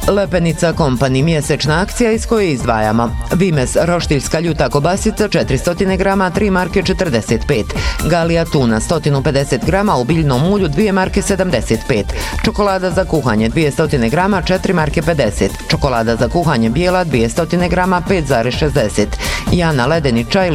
Lepenica Company mjesečna akcija iz koje izdvajamo. Vimes roštiljska ljuta kobasica 400 grama 3 marke 45. Galija tuna 150 grama u biljnom ulju 2 marke 75. Čokolada za kuhanje 200 grama 4 marke 50. Čokolada za kuhanje bijela 200 grama 5,60. Jana ledeni čaj